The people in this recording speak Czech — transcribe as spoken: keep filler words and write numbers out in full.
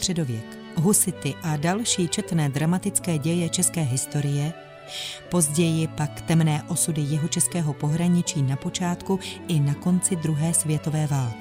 středověk, husity a další četné dramatické děje české historie, později pak temné osudy jihočeského pohraničí na počátku i na konci druhé světové války.